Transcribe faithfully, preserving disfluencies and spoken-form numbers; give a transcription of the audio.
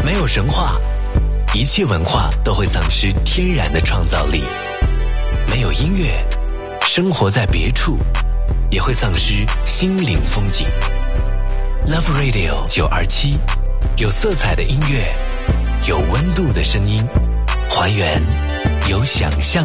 没有神话，一切文化都会丧失天然的创造力；没有音乐，生活在别处也会丧失心灵风景。Love Radio 九二七，有色彩的音乐，有温度的声音，还原有想象